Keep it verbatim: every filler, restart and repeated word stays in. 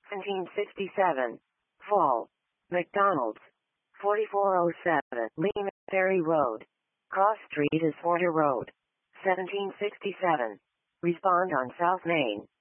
seventeen sixty-seven. Fall. McDonald's. forty-four oh seven. Lima Ferry Road. Cross Street is Porter Road. seventeen sixty-seven. Respond on South Main.